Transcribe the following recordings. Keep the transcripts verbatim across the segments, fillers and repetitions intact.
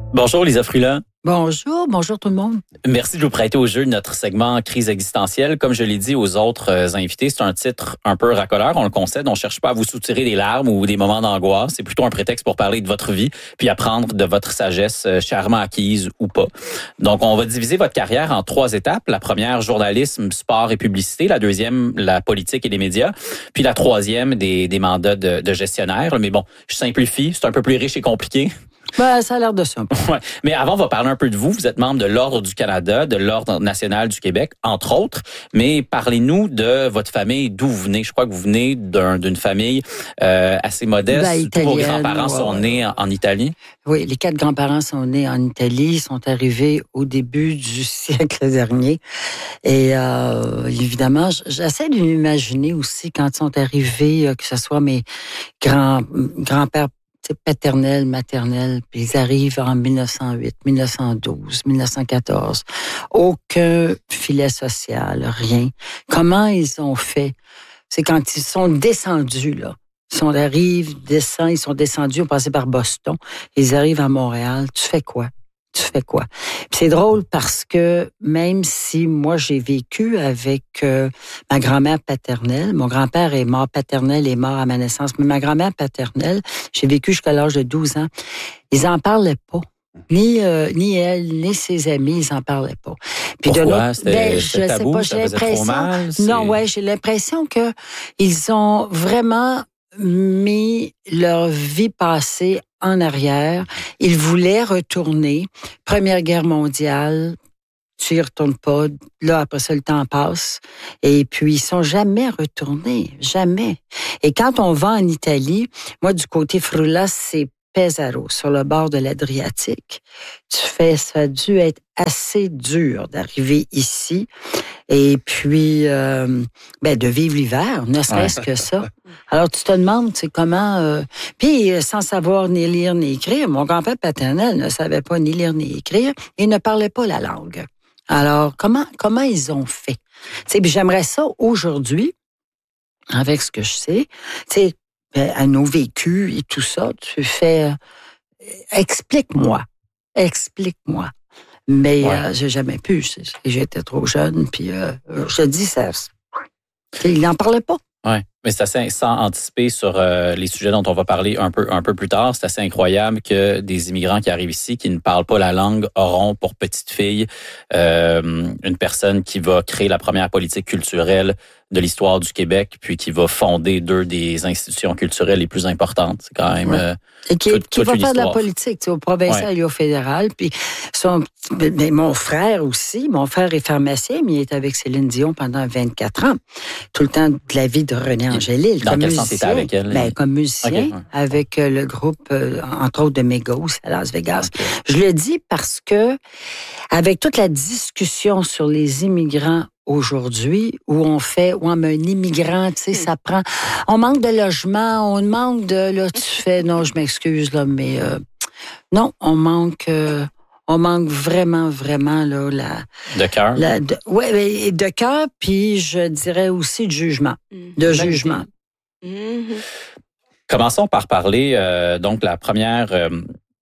Bonjour Lisa Frula. Bonjour, bonjour tout le monde. Merci de vous prêter au jeu de notre segment Crise existentielle. Comme je l'ai dit aux autres euh, invités, c'est un titre un peu racoleur, on le concède. On ne cherche pas à vous soutirer des larmes ou des moments d'angoisse. C'est plutôt un prétexte pour parler de votre vie puis apprendre de votre sagesse, euh, chèrement acquise ou pas. Donc, on va diviser votre carrière en trois étapes. La première, journalisme, sport et publicité. La deuxième, la politique et les médias. Puis la troisième, des, des mandats de, de gestionnaire. Mais bon, je simplifie, c'est un peu plus riche et compliqué. Ben, ça a l'air de ça. Ouais. Mais avant, on va parler un peu de vous. Vous êtes membre de l'Ordre du Canada, de l'Ordre national du Québec, entre autres. Mais parlez-nous de votre famille, d'où vous venez. Je crois que vous venez d'un, d'une famille euh, assez modeste. Ben, Tous vos grands-parents ouais, sont ouais. nés en, en Italie. Oui, les quatre grands-parents sont nés en Italie. Ils sont arrivés au début du siècle dernier. Et euh, évidemment, j'essaie de m'imaginer aussi quand ils sont arrivés, que ce soit mes grands, grands-pères paternel, maternel, puis ils arrivent en mille neuf cent huit, mille neuf cent douze, mille neuf cent quatorze. Aucun filet social, rien. Comment ils ont fait? C'est quand ils sont descendus, là. Ils sont arrivent, descendent, ils sont descendus, ils ont passé par Boston. Ils arrivent à Montréal. Tu fais quoi? Tu fais quoi? Puis c'est drôle parce que même si moi j'ai vécu avec euh, ma grand-mère paternelle, mon grand-père est mort paternel et mort à ma naissance, mais ma grand-mère paternelle, j'ai vécu jusqu'à l'âge de douze ans, ils en parlaient pas. Ni euh, ni elle, ni ses amis, ils en parlaient pas. Puis pourquoi? De c'était, ben, c'était je tabou, sais pas, ça j'ai faisait trop mal? C'est... Non, ouais, j'ai l'impression que ils ont vraiment mis leur vie passée en arrière. Ils voulaient retourner. Première Guerre mondiale, tu y retournes pas. Là, après ça, le temps passe. Et puis, ils sont jamais retournés. Jamais. Et quand on va en Italie, moi, du côté Frula, c'est Pesaro, sur le bord de l'Adriatique. Tu fais, ça a dû être assez dur d'arriver ici. Et puis, euh, ben, de vivre l'hiver, ne serait-ce ouais. que ça. Alors, tu te demandes, tu sais, comment... Euh, puis, sans savoir ni lire ni écrire, mon grand-père paternel ne savait pas ni lire ni écrire et ne parlait pas la langue. Alors, comment comment ils ont fait? Tu sais, puis j'aimerais ça aujourd'hui, avec ce que je sais, tu sais, à nos vécus et tout ça, tu fais... Euh, explique-moi. Explique-moi. Mais ouais. euh, j'ai jamais pu. J'étais trop jeune. Puis euh, je te dis, ça, il n'en parlait pas. Oui, mais c'est assez, sans anticiper sur euh, les sujets dont on va parler un peu un peu plus tard, c'est assez incroyable que des immigrants qui arrivent ici, qui ne parlent pas la langue, auront pour petite fille euh, une personne qui va créer la première politique culturelle de l'histoire du Québec, puis qui va fonder deux des institutions culturelles les plus importantes. C'est quand même... Ouais. Euh, et qui, toute, qui toute va une faire histoire. De la politique, tu sais, au provincial ouais. et au fédéral. Puis son, mais mon frère aussi, mon frère est pharmacien, mais il est avec Céline Dion pendant vingt-quatre ans. Tout le temps de la vie de René Angélil. Dans comme quel musicien, sens était avec elle? Ben, comme musicien, okay. avec euh, le groupe, euh, entre autres, de Mégos à Las Vegas. Okay. Je le dis parce que, avec toute la discussion sur les immigrants aujourd'hui, où on fait, où on a un immigrant, tu sais, ça prend... On manque de logement, on manque de... Là, tu fais... Non, je m'excuse, là, mais... Euh, non, on manque... Euh, on manque vraiment, vraiment, là, la... De cœur? Oui, de cœur, puis je dirais aussi de jugement. De mmh. jugement. Mmh. Commençons par parler, euh, donc, la première... Euh,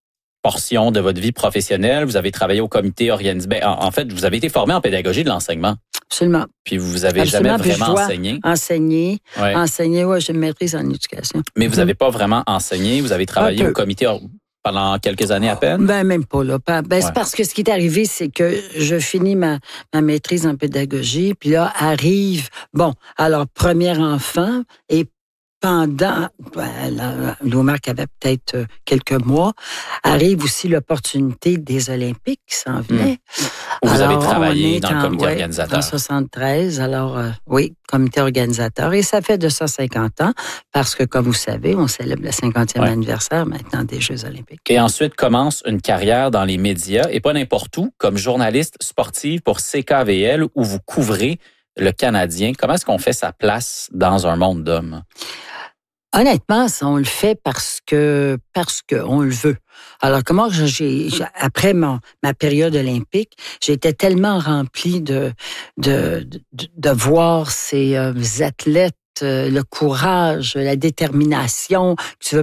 portion de votre vie professionnelle. Vous avez travaillé au comité organisé. Ben, en, en fait, vous avez été formé en pédagogie de l'enseignement. Absolument. Puis vous avez Absolument, jamais vraiment enseigné. Enseigner. Ouais. Enseigner, oui, j'ai une maîtrise en éducation. Mais vous n'avez mm-hmm. pas vraiment enseigné. Vous avez travaillé au comité or- pendant quelques années à peine? Ben, même pas, là. Ben, ouais. C'est parce que ce qui est arrivé, c'est que je finis ma, ma maîtrise en pédagogie, puis là, arrive, bon, alors, premier enfant, et pendant, ben, Loumarc avait peut-être quelques mois, arrive aussi l'opportunité des Olympiques qui s'en venaient. Mmh. Vous alors, avez travaillé dans en, le comité ouais, organisateur. En soixante-treize, alors euh, oui, comité organisateur. Et ça fait de ça cinquante ans, parce que, comme vous savez, on célèbre le cinquantième ouais. anniversaire maintenant des Jeux olympiques. Et ensuite commence une carrière dans les médias, et pas n'importe où, comme journaliste sportive pour C K V L, où vous couvrez le Canadien. Comment est-ce qu'on fait sa place dans un monde d'hommes? Honnêtement, on le fait parce que parce que on le veut. Alors comment j'ai, j'ai après mon, ma période olympique, j'étais tellement remplie de de de, de voir ces euh, athlètes, euh, le courage, la détermination. Tu veux pas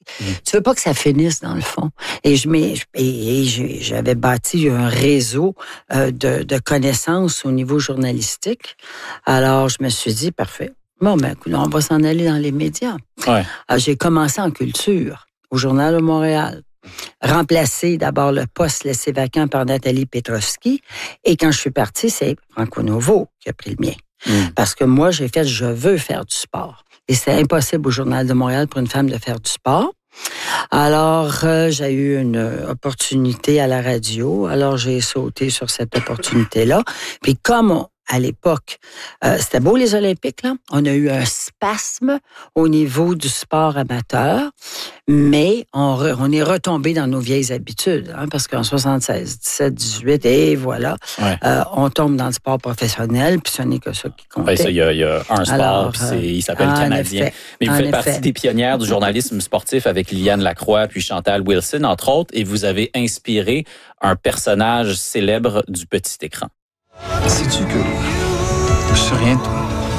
mmh. tu veux pas que ça finisse dans le fond. Et je mais et, et j'avais bâti un réseau euh, de, de connaissances au niveau journalistique. Alors je me suis dit parfait. Bon ben on va s'en aller dans les médias. Ouais. Alors, j'ai commencé en culture au Journal de Montréal. Remplacé d'abord le poste laissé vacant par Nathalie Petrovski. Et quand je suis partie, c'est Franco Novo qui a pris le mien. Mm. Parce que moi, j'ai fait, je veux faire du sport. Et c'est impossible au Journal de Montréal pour une femme de faire du sport. Alors, euh, j'ai eu une opportunité à la radio. Alors, j'ai sauté sur cette opportunité-là. Puis comme on, à l'époque, euh, c'était beau les Olympiques, là. On a eu un spasme au niveau du sport amateur, mais on, re, on est retombé dans nos vieilles habitudes, hein, parce qu'en soixante-seize, dix-sept, dix-huit, et voilà, ouais. euh, on tombe dans le sport professionnel, puis ce n'est que ça qui compte. Oui, il y, y a un sport, Alors, puis c'est, il s'appelle Canadien. Effet, mais vous faites effet. partie des pionnières du journalisme sportif avec Liliane Lacroix puis Chantal Wilson, entre autres, et vous avez inspiré un personnage célèbre du petit écran. Sais-tu que je sais rien de toi?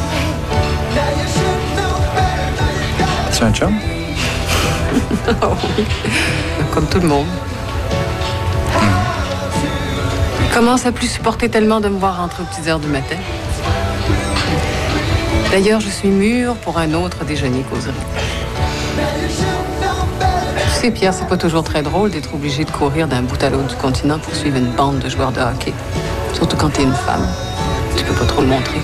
Tu as un chum? Oh oui, comme tout le monde. Mmh. Il commence à plus supporter tellement de me voir rentrer aux petites heures du matin. D'ailleurs, je suis mûre pour un autre déjeuner causerie. Tu sais, Pierre, c'est pas toujours très drôle d'être obligé de courir d'un bout à l'autre du continent pour suivre une bande de joueurs de hockey. Surtout quand t'es une femme. Tu peux pas trop le montrer.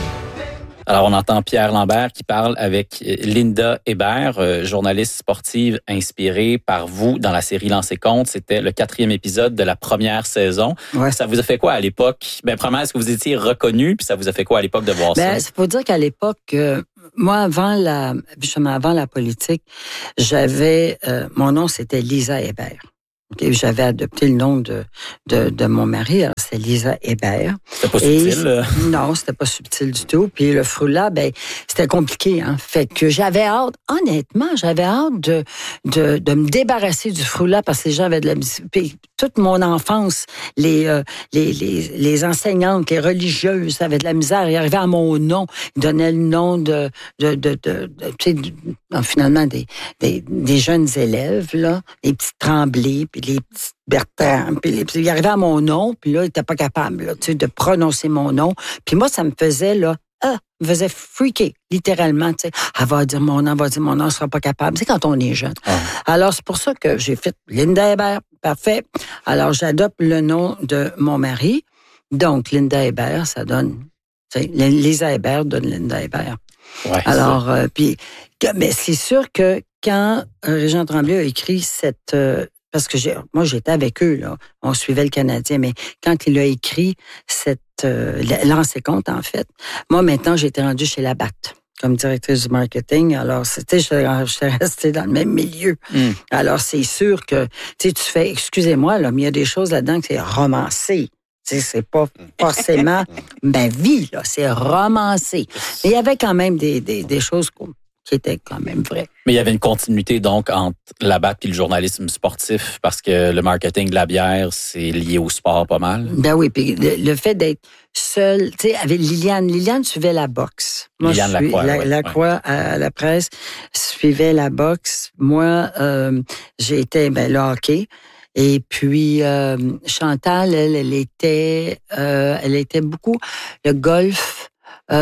Alors, on entend Pierre Lambert qui parle avec Linda Hébert, euh, journaliste sportive inspirée par vous dans la série Lancer compte. C'était le quatrième épisode de la première saison. Ouais. Ça vous a fait quoi à l'époque? Ben, premièrement, est-ce que vous étiez reconnu? Puis ça vous a fait quoi à l'époque de voir ben, ça? Il faut dire qu'à l'époque, euh, moi, avant la, justement, avant la politique, j'avais, euh, mon nom, c'était Lisa Hébert. Okay, j'avais adopté le nom de, de, de mon mari, alors c'est Lisa Hébert. C'était pas subtil? Et, non, c'était pas subtil du tout. Puis le frula, ben, c'était compliqué, hein. Fait que j'avais hâte, honnêtement, j'avais hâte de, de, de me débarrasser du frula parce que les gens avaient de la musique. Puis toute mon enfance, les, euh, les, les, les enseignantes, les religieuses avaient de la misère. Ils arrivaient à mon nom, ils donnaient le nom de, de, de, de, de tu sais, de, finalement, des, des, des jeunes élèves, là, les petits Tremblay, puis les petits Bertrand, puis les petits, ils arrivaient à mon nom, puis là, ils n'étaient pas capables, là, tu sais, de prononcer mon nom. Puis moi, ça me faisait, là, ah, me faisait freaker, littéralement, tu sais. Elle va dire mon nom, elle va dire mon nom, elle sera pas capable. C'est quand on est jeune. Ah. Alors, c'est pour ça que j'ai fait Linda Hébert, parfait. Alors, j'adopte le nom de mon mari. Donc, Linda Hébert, ça donne, tu sais, Lisa Hébert donne Linda Hébert. Ouais, Alors, euh, puis, mais c'est sûr que quand euh, Régent Tremblay a écrit cette... Euh, parce que j'ai, moi, j'étais avec eux, là. On suivait le Canadien, mais quand il a écrit cette... Euh, Lancer compte, en fait, moi, maintenant, j'étais rendue chez Labatt comme directrice du marketing. Alors, c'était, j'étais restée dans le même milieu. Mm. Alors, c'est sûr que, tu sais, tu fais... Excusez-moi, là, mais il y a des choses là-dedans que c'est romancé. Tu sais, c'est pas forcément ma vie, là. C'est romancé. Mais il y avait quand même des, des, des choses qui étaient quand même vraies. Mais il y avait une continuité, donc, entre la batte et le journalisme sportif, parce que le marketing de la bière, c'est lié au sport pas mal. Ben oui, puis le, le fait d'être seule, tu sais, avec Liliane, Liliane suivait la boxe. Moi, Liliane je suis, Lacroix, la, ouais, Lacroix ouais. à la presse suivait la boxe. Moi, euh, j'ai été, ben, le hockey. Et puis euh, Chantal, elle, elle était, euh, elle était beaucoup le golf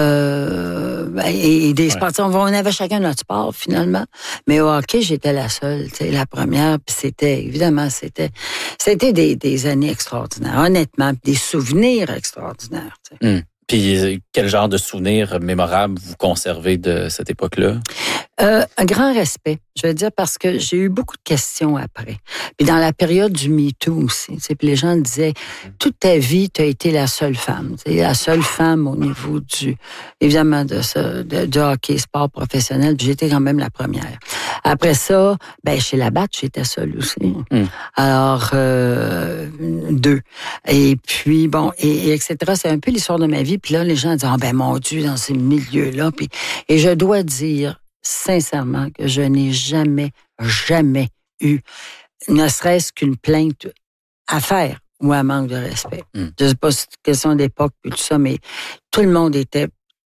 euh, et, et des sports. Ouais. On avait chacun notre sport finalement, mais au hockey j'étais la seule, tu sais, la première. Puis c'était évidemment c'était, c'était des, des années extraordinaires, honnêtement, des souvenirs extraordinaires. Tu sais. Mmh. Puis quel genre de souvenirs mémorables vous conservez de cette époque-là? Euh, un grand respect, je veux dire, parce que j'ai eu beaucoup de questions après. Puis dans la période du MeToo aussi, tu sais, puis les gens disaient, toute ta vie, tu as été la seule femme. Tu sais, la seule femme au niveau du, évidemment, de ça, de, de hockey, sport professionnel, puis j'étais quand même la première. Après ça, ben chez Labatt, j'étais seule aussi. Mm. Alors, euh, deux. Et puis, bon, et, et et cetera. C'est un peu l'histoire de ma vie. Puis là, les gens disent, ah, ben mon Dieu, dans ces milieux-là. Puis, et je dois dire, sincèrement, que je n'ai jamais, jamais eu, ne serait-ce qu'une plainte à faire ou un manque de respect. Mm. Je ne sais pas si c'est une question d'époque et tout ça, mais tout le monde était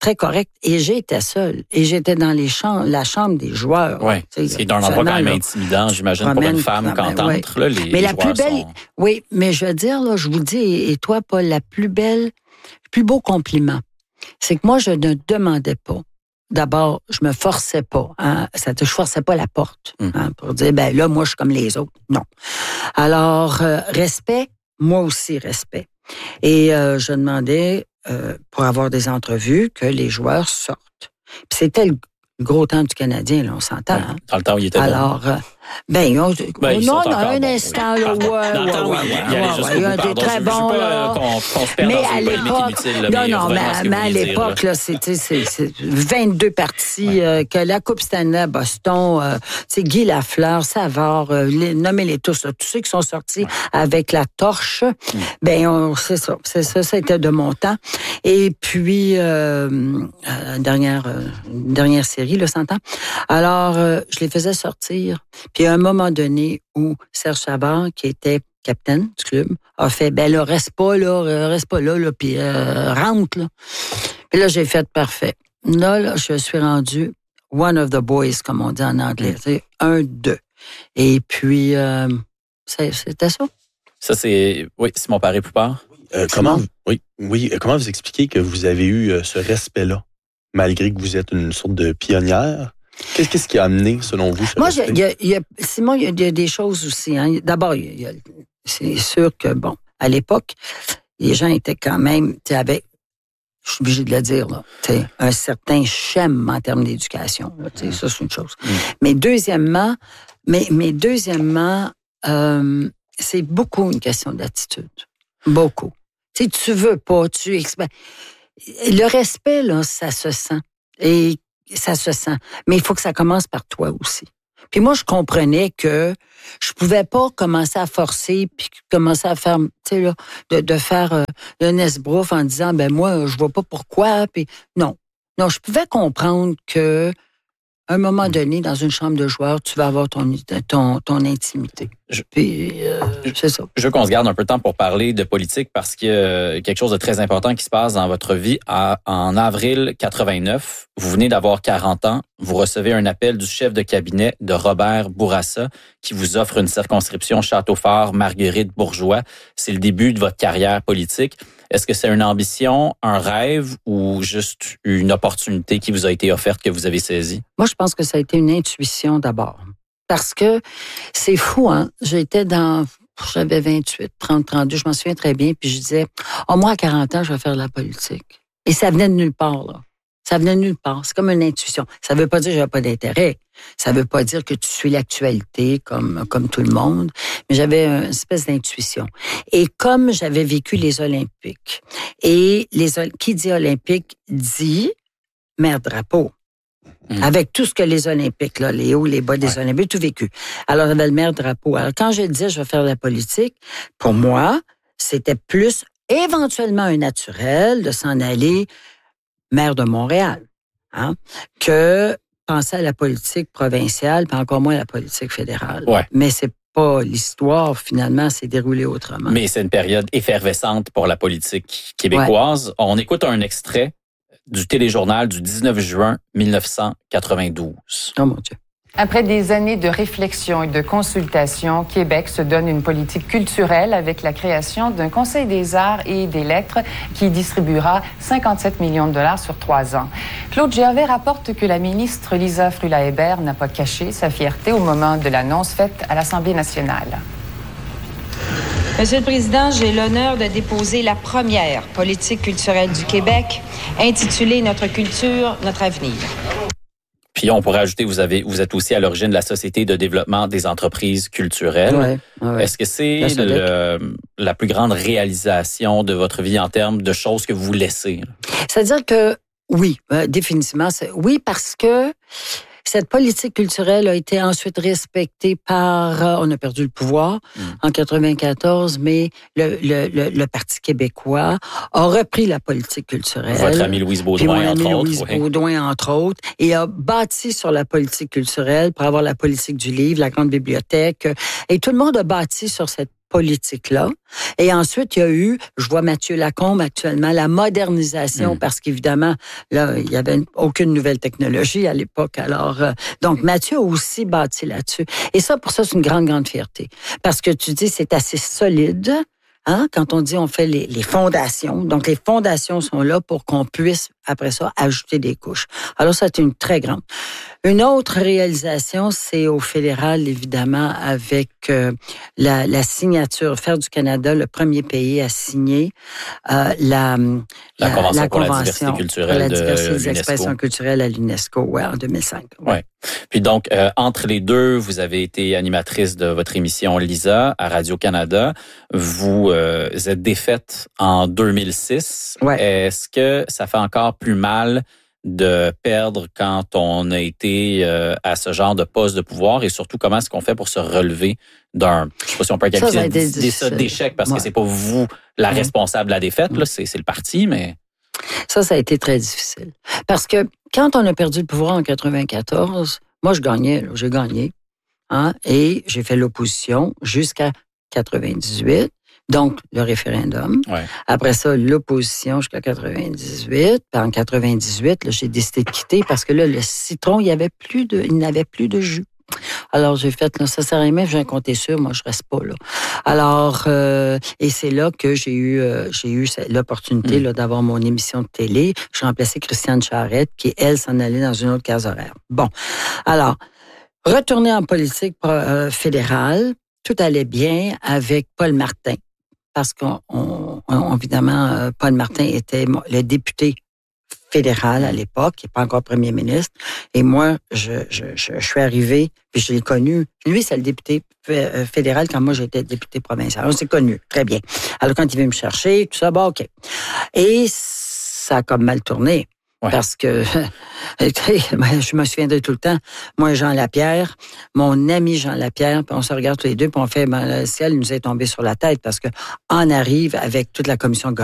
très correct. Et j'étais seule. Et j'étais dans les chambres, la chambre des joueurs. Oui, c'est un endroit quand même intimidant, j'imagine, pour une femme quand entre. Là, les, mais les la plus belle, sont... oui, mais je veux dire, là, je vous dis, et toi, Paul, la plus belle, le plus beau compliment, c'est que moi, je ne demandais pas. D'abord, je me forçais pas. Hein, ça, je forçais pas la porte hein, mm. pour dire, ben là, moi, je suis comme les autres. Non. Alors, euh, respect, moi aussi, respect. Et euh, je demandais, euh, pour avoir des entrevues, que les joueurs sortent. Puis c'était le gros temps du Canadien, là, on s'entend. Ouais, dans le temps où il était Alors, bon. euh, ben, on, ben, non, non, un bon, instant, oui. là, ouais, dans ouais, le temps où ouais, il, il ouais, allait ouais, il y a des très bons, là. Qu'on, qu'on se perd mais dans à une l'époque, inutile, là, non, mais non, mais, mais à l'époque, là, c'était c'est, c'est vingt-deux parties, ouais. euh, que la Coupe Stanley à Boston, euh, c'est Guy Lafleur, Savard, euh, les, nommez-les tous, là, tous ceux qui sont sortis ouais. avec la torche, mm. ben, on, c'est ça, c'est ça, c'était de mon temps. Et puis, euh, euh, dernière, euh, dernière série, là, s'entend. Alors, euh, je les faisais sortir. Puis, à un moment donné où Serge Savard, qui était capitaine du club, a fait, ben là, reste pas là, reste pas là, là puis euh, rentre, là. Puis là, j'ai fait parfait. Là, là, je suis rendu one of the boys, comme on dit en anglais. C'est un, deux. Et puis, euh, c'était ça. Ça, c'est, oui, Simon Paré-Poupard. Euh, comment, oui, oui, comment vous expliquez que vous avez eu ce respect-là, malgré que vous êtes une sorte de pionnière? Qu'est-ce, qu'est-ce qui a amené, selon vous, ce Moi, respect? Il y a, il y a, Simon, il y a des choses aussi. Hein. D'abord, il y a, c'est sûr que, bon, à l'époque, les gens étaient quand même, tu sais, avec, je suis obligé de le dire, là, tu sais, un certain schème en termes d'éducation. Là, tu sais, ça, c'est une chose. Mm. Mais deuxièmement, mais, mais deuxièmement, euh, c'est beaucoup une question d'attitude. Beaucoup. Tu sais, tu veux pas, tu expé... Le respect, là, ça se sent. Et ça se sent. Mais il faut que ça commence par toi aussi. Puis moi, je comprenais que je pouvais pas commencer à forcer puis commencer à faire, tu sais, là, de, de faire euh, le nesbrouf en disant, ben moi, je vois pas pourquoi. Puis non. Non, je pouvais comprendre que à un moment donné, dans une chambre de joueurs, tu vas avoir ton, ton, ton intimité. Je, Puis, euh, c'est ça. Je veux qu'on se garde un peu de temps pour parler de politique parce qu'il y a quelque chose de très important qui se passe dans votre vie. À, en avril quatre-vingt-neuf, vous venez d'avoir quarante ans. Vous recevez un appel du chef de cabinet de Robert Bourassa qui vous offre une circonscription Château-Fort-Marguerite-Bourgeois. C'est le début de votre carrière politique. Est-ce que c'est une ambition, un rêve ou juste une opportunité qui vous a été offerte que vous avez saisie? Moi, je pense que ça a été une intuition d'abord. Parce que c'est fou, hein? J'étais dans, j'avais vingt-huit, trente, trente-deux, je m'en souviens très bien, puis je disais, oh, moi, à quarante ans, je vais faire de la politique. Et ça venait de nulle part, là. Ça venait de nulle part. C'est comme une intuition. Ça veut pas dire que j'avais pas d'intérêt. Ça veut pas dire que tu suis l'actualité comme, comme tout le monde. Mais j'avais une espèce d'intuition. Et comme j'avais vécu les Olympiques, et les, qui dit Olympique dit mère drapeau. Mmh. Avec tout ce que les Olympiques, là, les hauts, les bas des ouais. Olympiques, tout vécu. Alors, j'avais le maire drapeau. Alors, quand je disais, je vais faire de la politique, pour moi, c'était plus éventuellement un naturel de s'en aller maire de Montréal, hein, que penser à la politique provinciale, puis encore moins à la politique fédérale. Ouais. Mais c'est pas l'histoire, finalement, s'est déroulée autrement. Mais c'est une période effervescente pour la politique québécoise. Ouais. On écoute un extrait du téléjournal du dix-neuf juin mille neuf cent quatre-vingt-douze. Oh mon Dieu. Après des années de réflexion et de consultation, Québec se donne une politique culturelle avec la création d'un Conseil des arts et des lettres qui distribuera cinquante-sept millions de dollars sur trois ans. Claude Gervais rapporte que la ministre Lisa Frulat-Hébert n'a pas caché sa fierté au moment de l'annonce faite à l'Assemblée nationale. Monsieur le Président, j'ai l'honneur de déposer la première politique culturelle du Québec, intitulée « Notre culture, notre avenir ». Puis on pourrait ajouter, vous avez, vous êtes aussi à l'origine de la Société de développement des entreprises culturelles. Ouais, ouais. Est-ce que c'est le, la plus grande réalisation de votre vie en termes de choses que vous laissez? C'est-à-dire que oui, euh, définitivement. C'est, oui, parce que cette politique culturelle a été ensuite respectée par, euh, on a perdu le pouvoir mmh. en quatre-vingt-quatorze, mais le, le, le, le Parti québécois a repris la politique culturelle. Votre amie Louise Baudouin, entre autres. Louise Baudouin, entre autres, et a bâti sur la politique culturelle pour avoir la politique du livre, la grande bibliothèque, et tout le monde a bâti sur cette politique-là. Et ensuite, il y a eu, je vois Mathieu Lacombe actuellement, la modernisation, mmh. parce qu'évidemment, là, il n'y avait aucune nouvelle technologie à l'époque. Alors, euh, donc, Mathieu a aussi bâti là-dessus. Et ça, pour ça, c'est une grande, grande fierté. Parce que tu dis, c'est assez solide. Hein? Quand on dit on fait les, les fondations, donc les fondations sont là pour qu'on puisse, après ça, ajouter des couches. Alors, ça, c'est une très grande. Une autre réalisation, c'est au fédéral, évidemment, avec euh, la, la signature, faire du Canada le premier pays à signer euh, la, la, la Convention la pour convention la diversité culturelle pour la de diversité des l'UNESCO. expressions culturelles à l'UNESCO, ouais, en deux mille cinq. Ouais. Ouais. Puis donc, euh, entre les deux, vous avez été animatrice de votre émission Lisa à Radio-Canada. Vous euh, êtes défaite en deux mille six. Ouais. Est-ce que ça fait encore plus mal de perdre quand on a été euh, à ce genre de poste de pouvoir et surtout comment est-ce qu'on fait pour se relever d'un, je sais pas si on peut qualifier ça d'échec parce ouais. que c'est pas vous la ouais. responsable de la défaite, là, c'est, c'est le parti, mais... Ça, ça a été très difficile. Parce que quand on a perdu le pouvoir en quatre-vingt-quatorze, moi, je gagnais, là, j'ai gagné, hein, et j'ai fait l'opposition jusqu'à quatre-vingt-dix-huit. Donc, le référendum. Ouais. Après ça, l'opposition jusqu'à quatre-vingt-dix-huit. Puis en quatre-vingt-dix-huit, là, j'ai décidé de quitter parce que là, le citron, il y avait plus de, il n'avait plus de jus. Alors, j'ai fait, là, ça sert à rien, j'ai un compté sûr, moi, je reste pas là. Alors, euh, et c'est là que j'ai eu, euh, j'ai eu l'opportunité, mmh. là, d'avoir mon émission de télé. J'ai remplacé Christiane Charette, qui, elle, s'en allait dans une autre case horaire. Bon. Alors, retourner en politique euh, fédérale, tout allait bien avec Paul Martin. Parce qu'on, on, on, évidemment, Paul Martin était le député fédéral à l'époque, il n'est pas encore premier ministre. Et moi, je, je, je, je suis arrivée, puis je l'ai connu. Lui, c'est le député fédéral quand moi, j'étais député provincial. On s'est connus, très bien. Alors, quand il vient me chercher, tout ça, bon, OK. Et ça a comme mal tourné. Ouais. Parce que, je me souviendrai tout le temps, moi, Jean Lapierre, mon ami Jean Lapierre, puis on se regarde tous les deux, puis on fait, ben, le ciel nous est tombé sur la tête parce que on arrive avec toute la commission